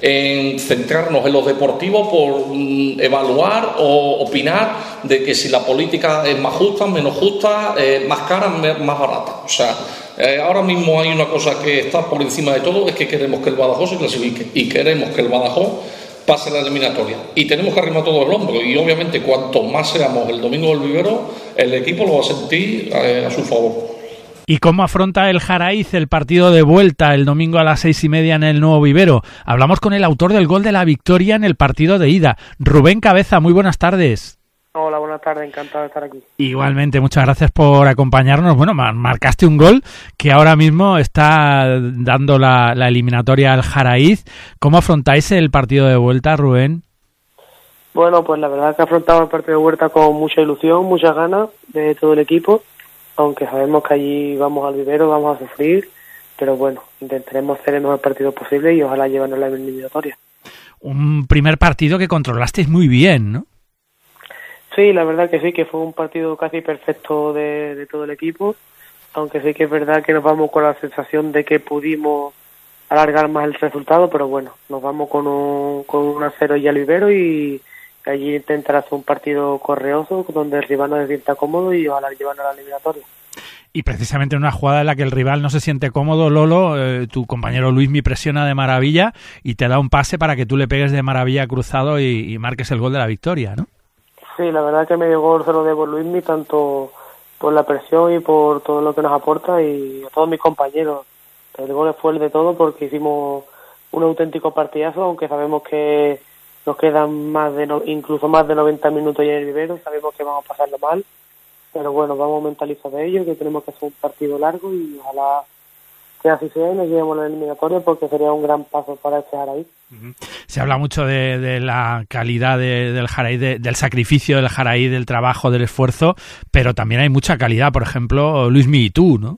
en centrarnos en lo deportivo por mm, evaluar o opinar de que si la política es más justa, menos justa, eh, más cara, más barata. O sea, eh, ahora mismo hay una cosa que está por encima de todo, es que queremos que el Badajoz se clasifique y queremos que el Badajoz pase la eliminatoria. Y tenemos que arrimar todo el hombro y obviamente cuanto más seamos el domingo del Vivero, el equipo lo va a sentir eh, a su favor. ¿Y cómo afronta el Jaraiz el partido de vuelta el domingo a las seis y media en el Nuevo Vivero? Hablamos con el autor del gol de la victoria en el partido de ida, Rubén Cabeza. Muy buenas tardes. Hola, buenas tardes, encantado de estar aquí. Igualmente, muchas gracias por acompañarnos. Bueno, marcaste un gol que ahora mismo está dando la, la eliminatoria al Jaraiz. ¿Cómo afrontáis el partido de vuelta, Rubén? Bueno, pues la verdad es que afrontamos el partido de vuelta con mucha ilusión, muchas ganas de todo el equipo. Aunque sabemos que allí vamos al vivero, vamos a sufrir, pero bueno, intentaremos hacer el mejor partido posible y ojalá llevarnos la eliminatoria. Un primer partido que controlasteis muy bien, ¿no? Sí, la verdad que sí, que fue un partido casi perfecto de, de todo el equipo, aunque sí que es verdad que nos vamos con la sensación de que pudimos alargar más el resultado, pero bueno, nos vamos con un, con un a cero ya al vivero y allí intentar hacer un partido correoso donde el rival no se sienta cómodo y ojalá llevarnos a la eliminatoria. Y precisamente en una jugada en la que el rival no se siente cómodo, Lolo, eh, tu compañero Luismi presiona de maravilla y te da un pase para que tú le pegues de maravilla cruzado y, y marques el gol de la victoria, ¿no? Sí, la verdad que medio gol se lo debo a Luismi, tanto por la presión y por todo lo que nos aporta, y a todos mis compañeros. El gol fue el de todo porque hicimos un auténtico partidazo, aunque sabemos que nos quedan más de no, incluso más de noventa minutos ya en el vivero, sabemos que vamos a pasarlo mal, pero bueno, vamos mentalizados de ello, que tenemos que hacer un partido largo y ojalá que así sea y nos llevemos a la eliminatoria, porque sería un gran paso para este Jaraíz. Se habla mucho de, de la calidad de, del Jaraíz, de, del sacrificio del Jaraíz, del trabajo, del esfuerzo, pero también hay mucha calidad, por ejemplo, Luismi y tú, ¿no?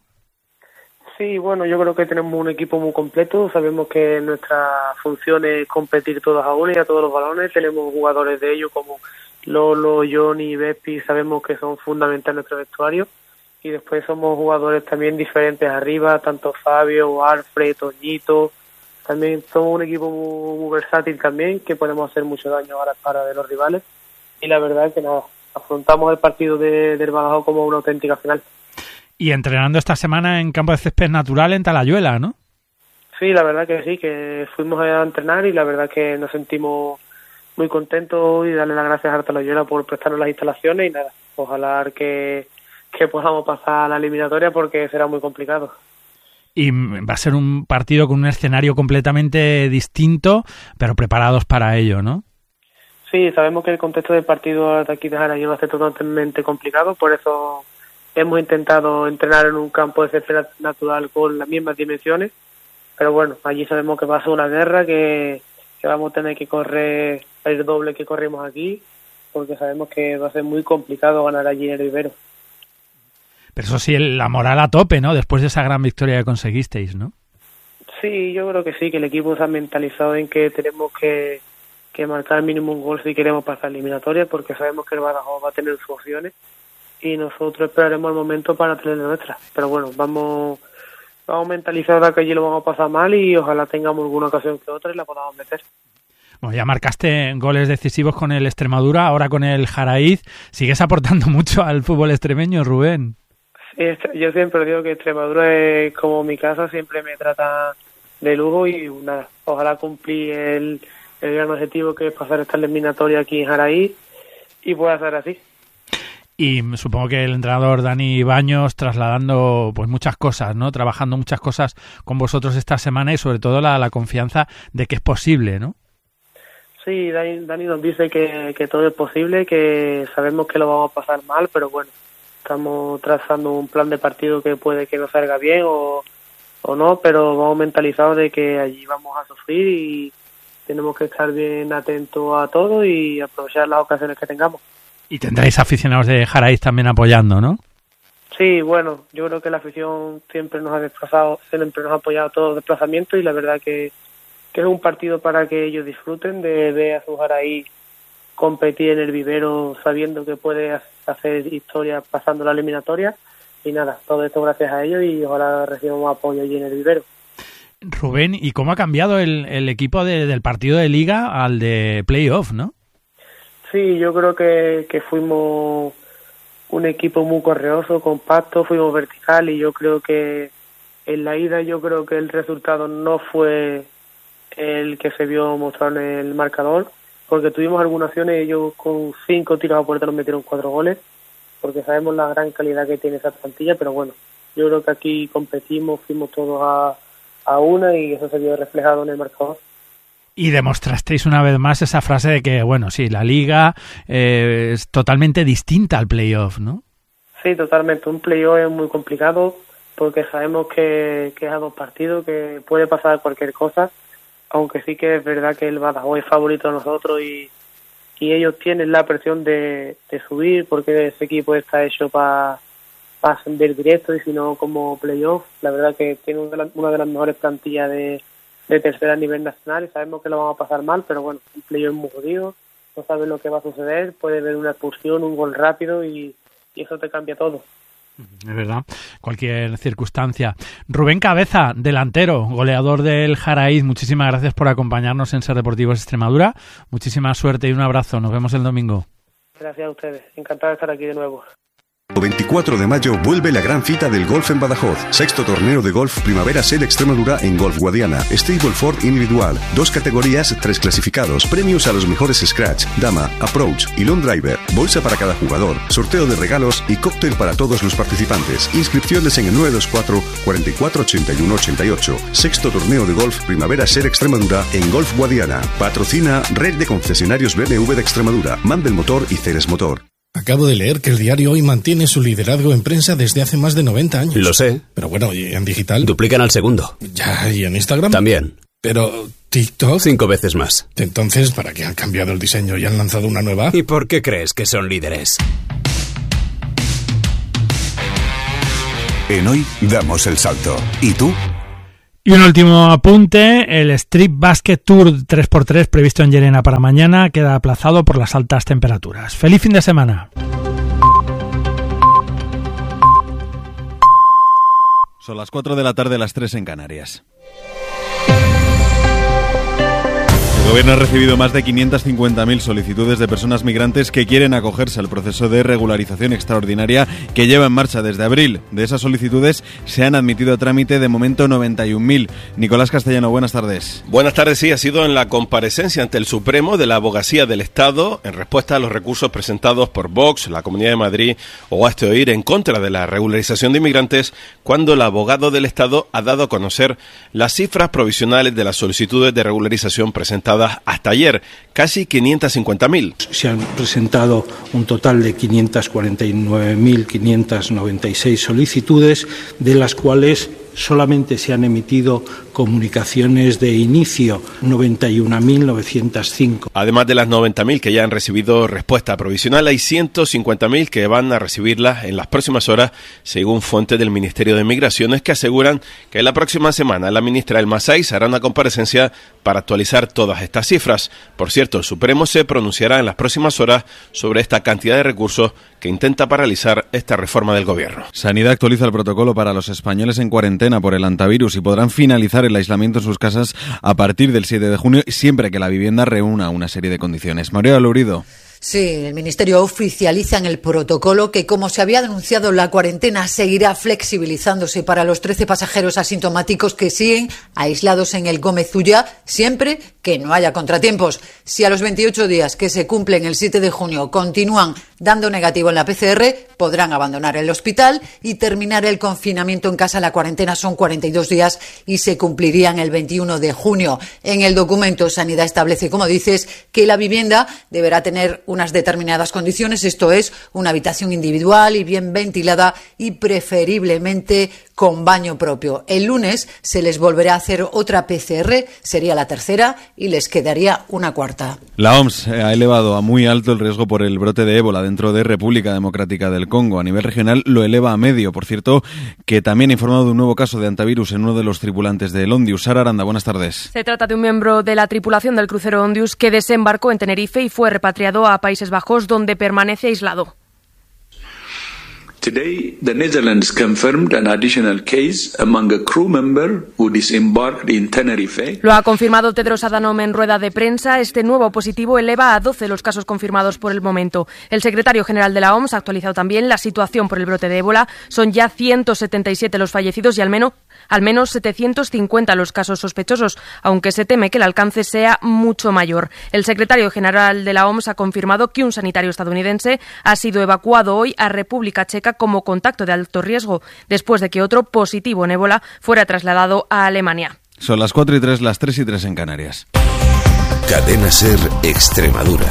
Sí, bueno, yo creo que tenemos un equipo muy completo, sabemos que nuestra función es competir todos a uno y a todos los balones, tenemos jugadores de ellos como Lolo, Johnny, Bepi, sabemos que son fundamentales en nuestro vestuario, y después somos jugadores también diferentes arriba, tanto Fabio, Alfred, Toñito, también somos un equipo muy, muy versátil también, que podemos hacer mucho daño a la cara de los rivales, y la verdad es que nada, afrontamos el partido de, del Badajoz como una auténtica final. Y entrenando esta semana en campo de césped natural en Talayuela, ¿no? Sí, la verdad que sí, que fuimos a entrenar y la verdad que nos sentimos muy contentos y darle las gracias a Talayuela por prestarnos las instalaciones y nada, ojalá que, que podamos pasar a la eliminatoria porque será muy complicado. Y va a ser un partido con un escenario completamente distinto, pero preparados para ello, ¿no? Sí, sabemos que el contexto del partido de aquí de Jaraíz va a ser totalmente complicado, por eso hemos intentado entrenar en un campo de césped natural con las mismas dimensiones, pero bueno, allí sabemos que va a ser una guerra, que, que vamos a tener que correr el doble que corrimos aquí, porque sabemos que va a ser muy complicado ganar allí en el vivero. Pero eso sí, la moral a tope, ¿no? Después de esa gran victoria que conseguisteis, ¿no? Sí, yo creo que sí, que el equipo se ha mentalizado en que tenemos que, que marcar mínimo un gol si queremos pasar eliminatoria, porque sabemos que el Badajoz va a tener sus opciones y nosotros esperaremos el momento para tener la nuestra. Pero bueno, vamos vamos mentalizados a que allí lo vamos a pasar mal y ojalá tengamos alguna ocasión que otra y la podamos meter. Bueno, ya marcaste goles decisivos con el Extremadura, ahora con el Jaraíz. ¿Sigues aportando mucho al fútbol extremeño, Rubén? Sí, yo siempre digo que Extremadura es como mi casa, siempre me trata de lujo y nada, ojalá cumplir el, el gran objetivo que es pasar esta eliminatoria aquí en Jaraíz y pueda ser así. Y supongo que el entrenador Dani Baños trasladando pues muchas cosas, ¿no? Trabajando muchas cosas con vosotros esta semana y sobre todo la, la confianza de que es posible, ¿no? Sí, Dani, Dani nos dice que, que todo es posible, que sabemos que lo vamos a pasar mal, pero bueno, estamos trazando un plan de partido que puede que nos salga bien o, o no, pero vamos mentalizados de que allí vamos a sufrir y tenemos que estar bien atentos a todo y aprovechar las ocasiones que tengamos. Y tendréis aficionados de Jaraíz también apoyando, ¿no? Sí, bueno, yo creo que la afición siempre nos ha desplazado, siempre nos ha apoyado todos los desplazamientos y la verdad que, que es un partido para que ellos disfruten de ver a su Jaraíz competir en el vivero sabiendo que puede hacer historia pasando la eliminatoria y nada, todo esto gracias a ellos y ojalá recibamos apoyo allí en el vivero. Rubén, ¿y cómo ha cambiado el, el equipo de, del partido de Liga al de Playoff, no? Sí, yo creo que, que fuimos un equipo muy correoso, compacto, fuimos vertical y yo creo que en la ida yo creo que el resultado no fue el que se vio mostrado en el marcador, porque tuvimos algunas acciones y ellos con cinco tiros a puerta nos metieron cuatro goles, porque sabemos la gran calidad que tiene esa plantilla, pero bueno, yo creo que aquí competimos, fuimos todos a, a una y eso se vio reflejado en el marcador. Y demostrasteis una vez más esa frase de que, bueno, sí, la Liga eh, es totalmente distinta al playoff, ¿no? Sí, totalmente. Un playoff es muy complicado porque sabemos que, que es a dos partidos, que puede pasar cualquier cosa, aunque sí que es verdad que el Badajoz es favorito de nosotros y, y ellos tienen la presión de, de subir porque ese equipo está hecho para pa ascender directo y si no como playoff. La verdad que tiene una de, la, una de las mejores plantillas de de tercera a nivel nacional y sabemos que lo vamos a pasar mal, pero bueno, un playoff muy jodido, no sabes lo que va a suceder, puede haber una expulsión, un gol rápido y, y eso te cambia todo. Es verdad, cualquier circunstancia. Rubén Cabeza, delantero, goleador del Jaraíz, muchísimas gracias por acompañarnos en Ser Deportivos Extremadura, muchísima suerte y un abrazo, nos vemos el domingo. Gracias a ustedes, encantado de estar aquí de nuevo. veinticuatro de mayo vuelve la gran cita del golf en Badajoz. Sexto torneo de golf Primavera Sede Extremadura en Golf Guadiana. Stableford individual. Dos categorías, tres clasificados. Premios a los mejores scratch, dama, approach y long driver. Bolsa para cada jugador. Sorteo de regalos y cóctel para todos los participantes. Inscripciones en el nueve dos cuatro, cuarenta y cuatro, ochenta y uno, ochenta y ocho. Sexto torneo de golf Primavera Sede Extremadura en Golf Guadiana. Patrocina Red de Concesionarios B M W de Extremadura. Mandel Motor y Ceres Motor. Acabo de leer que el diario Hoy mantiene su liderazgo en prensa desde hace más de noventa años. Lo sé. Pero bueno, ¿y en digital? Duplican al segundo. Ya, ¿y en Instagram? También. Pero TikTok... Cinco veces más. Entonces, ¿para qué han cambiado el diseño y han lanzado una nueva? ¿Y por qué crees que son líderes? En Hoy damos el salto. ¿Y tú? Y un último apunte, el Street Basket Tour tres por tres previsto en Llerena para mañana queda aplazado por las altas temperaturas. ¡Feliz fin de semana! Son las cuatro de la tarde, las tres en Canarias. El Gobierno ha recibido más de quinientas cincuenta mil solicitudes de personas migrantes que quieren acogerse al proceso de regularización extraordinaria que lleva en marcha desde abril. De esas solicitudes se han admitido a trámite de momento noventa y un mil. Nicolás Castellano, buenas tardes. Buenas tardes, sí, ha sido en la comparecencia ante el Supremo de la Abogacía del Estado en respuesta a los recursos presentados por Vox, la Comunidad de Madrid o Hazte Oír en contra de la regularización de inmigrantes, cuando el abogado del Estado ha dado a conocer las cifras provisionales de las solicitudes de regularización presentadas hasta ayer, casi quinientas cincuenta mil. Se han presentado un total de quinientas cuarenta y nueve mil quinientas noventa y seis solicitudes, de las cuales solamente se han emitido comunicaciones de inicio, noventa y un mil novecientos cinco. Además de las noventa mil que ya han recibido respuesta provisional, hay ciento cincuenta mil que van a recibirla en las próximas horas, según fuentes del Ministerio de Migraciones, que aseguran que la próxima semana la ministra Elma Saiz hará una comparecencia para actualizar todas estas cifras. Por cierto, el Supremo se pronunciará en las próximas horas sobre esta cantidad de recursos que intenta paralizar esta reforma del Gobierno. Sanidad actualiza el protocolo para los españoles en cuarentena por el hantavirus y podrán finalizar el aislamiento en sus casas a partir del siete de junio, siempre que la vivienda reúna una serie de condiciones. María Lourido. Sí, el Ministerio oficializa en el protocolo que, como se había denunciado, la cuarentena seguirá flexibilizándose para los trece pasajeros asintomáticos que siguen aislados en el Gómez Ulla, siempre que no haya contratiempos. Si a los veintiocho días que se cumplen el siete de junio continúan dando negativo en la P C R, podrán abandonar el hospital y terminar el confinamiento en casa. La cuarentena son cuarenta y dos días y se cumplirían el veintiuno de junio. En el documento, Sanidad establece, como dices, que la vivienda deberá tener unas determinadas condiciones, esto es, una habitación individual y bien ventilada y preferiblemente con baño propio. El lunes se les volverá a hacer otra P C R, sería la tercera, y les quedaría una cuarta. La O M S ha elevado a muy alto el riesgo por el brote de ébola dentro de República Democrática del Congo. A nivel regional lo eleva a medio. Por cierto, que también ha informado de un nuevo caso de hantavirus en uno de los tripulantes del Ondius. Sara Aranda, buenas tardes. Se trata de un miembro de la tripulación del crucero Ondius que desembarcó en Tenerife y fue repatriado a Países Bajos, donde permanece aislado. Today, the Netherlands confirmed an additional case among a crew member who disembarked in Tenerife. Lo ha confirmado Tedros Adhanom en rueda de prensa. Este nuevo positivo eleva a doce los casos confirmados por el momento. El secretario general de la O M S ha actualizado también la situación por el brote de ébola. Son ya ciento setenta y siete los fallecidos y al menos, al menos setecientos cincuenta los casos sospechosos, aunque se teme que el alcance sea mucho mayor. El secretario general de la O M S ha confirmado que un sanitario estadounidense ha sido evacuado hoy a República Checa como contacto de alto riesgo, después de que otro positivo en ébola fuera trasladado a Alemania. Son las cuatro y tres, las tres y tres en Canarias. Cadena SER Extremadura.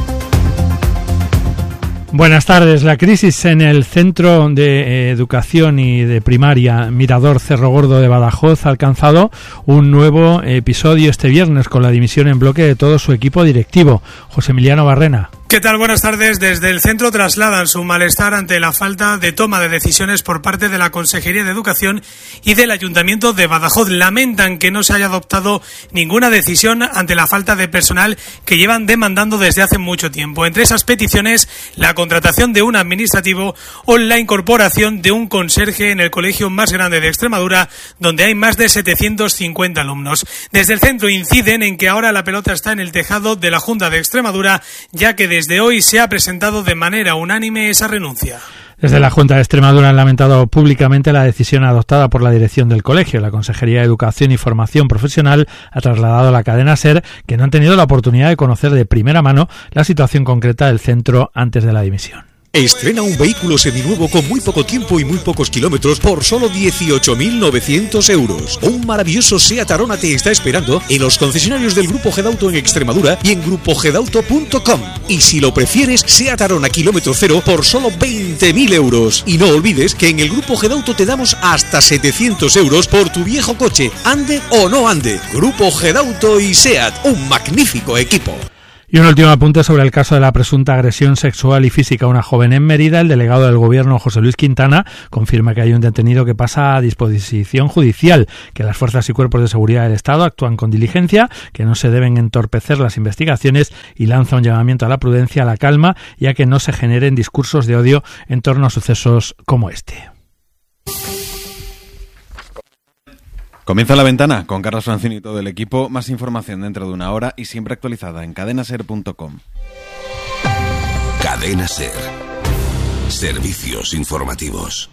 Buenas tardes. La crisis en el Centro de Educación y de Primaria Mirador Cerro Gordo de Badajoz ha alcanzado un nuevo episodio este viernes con la dimisión en bloque de todo su equipo directivo. José Emiliano Barrena. ¿Qué tal? Buenas tardes. Desde el centro trasladan su malestar ante la falta de toma de decisiones por parte de la Consejería de Educación y del Ayuntamiento de Badajoz. Lamentan que no se haya adoptado ninguna decisión ante la falta de personal que llevan demandando desde hace mucho tiempo. Entre esas peticiones, la contratación de un administrativo o la incorporación de un conserje en el colegio más grande de Extremadura, donde hay más de setecientos cincuenta alumnos. Desde el centro inciden en que ahora la pelota está en el tejado de la Junta de Extremadura, ya que desde hoy se ha presentado de manera unánime esa renuncia. Desde la Junta de Extremadura han lamentado públicamente la decisión adoptada por la dirección del colegio. La Consejería de Educación y Formación Profesional ha trasladado a la cadena SER que no han tenido la oportunidad de conocer de primera mano la situación concreta del centro antes de la dimisión. Estrena un vehículo seminuevo con muy poco tiempo y muy pocos kilómetros por solo dieciocho mil novecientos euros. Un maravilloso SEAT Arona te está esperando en los concesionarios del Grupo Gedauto en Extremadura y en grupo gedauto punto com. Y si lo prefieres, SEAT Arona kilómetro cero por solo veinte mil euros. Y no olvides que en el Grupo Gedauto te damos hasta setecientos euros por tu viejo coche, ande o no ande. Grupo Gedauto y SEAT, un magnífico equipo. Y un último apunte sobre el caso de la presunta agresión sexual y física a una joven en Mérida. El delegado del Gobierno, José Luis Quintana, confirma que hay un detenido que pasa a disposición judicial, que las fuerzas y cuerpos de seguridad del Estado actúan con diligencia, que no se deben entorpecer las investigaciones y lanza un llamamiento a la prudencia, a la calma y a que no se generen discursos de odio en torno a sucesos como este. Comienza La Ventana con Carlos Francini y todo el equipo. Más información dentro de una hora y siempre actualizada en cadena ser punto com. Cadena SER. Servicios informativos.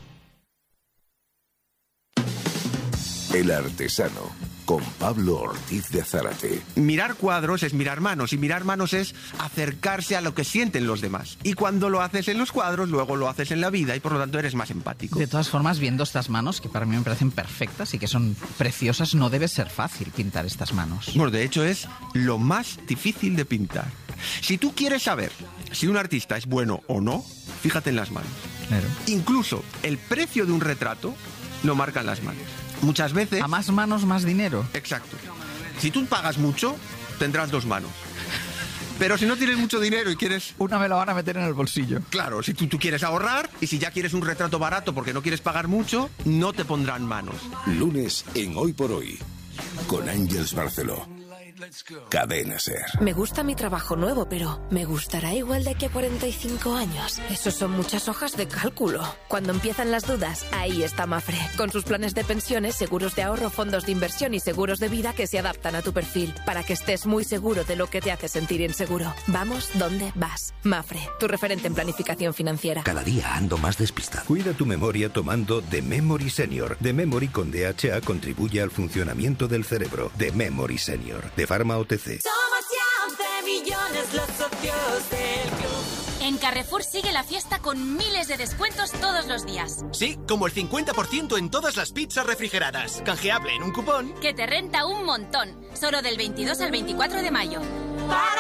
El Artesano, con Pablo Ortiz de Zárate. Mirar cuadros es mirar manos, y mirar manos es acercarse a lo que sienten los demás. Y cuando lo haces en los cuadros, luego lo haces en la vida, y por lo tanto eres más empático. De todas formas, viendo estas manos, que para mí me parecen perfectas y que son preciosas, no debe ser fácil pintar estas manos. Bueno, de hecho es lo más difícil de pintar. Si tú quieres saber si un artista es bueno o no, fíjate en las manos. Claro. Incluso el precio de un retrato lo marcan las manos. Muchas veces... A más manos, más dinero. Exacto. Si tú pagas mucho, tendrás dos manos. Pero si no tienes mucho dinero y quieres... Una me la van a meter en el bolsillo. Claro, si tú, tú quieres ahorrar y si ya quieres un retrato barato porque no quieres pagar mucho, no te pondrán manos. Lunes en Hoy por Hoy, con Ángeles Barceló. Cadena SER. Me gusta mi trabajo nuevo, pero ¿me gustará igual de aquí a cuarenta y cinco años? Esos son muchas hojas de cálculo. Cuando empiezan las dudas, ahí está Mafre. Con sus planes de pensiones, seguros de ahorro, fondos de inversión y seguros de vida que se adaptan a tu perfil, para que estés muy seguro de lo que te hace sentir inseguro. Vamos donde vas. Mafre, tu referente en planificación financiera. Cada día ando más despistado. Cuida tu memoria tomando The Memory Senior. The Memory con D H A contribuye al funcionamiento del cerebro. The Memory Senior. De Pharma O T C. Somos ya once millones los socios del club. En Carrefour sigue la fiesta con miles de descuentos todos los días. Sí, como el cincuenta por ciento en todas las pizzas refrigeradas. Canjeable en un cupón que te renta un montón. Solo del veintidós al veinticuatro de mayo. Para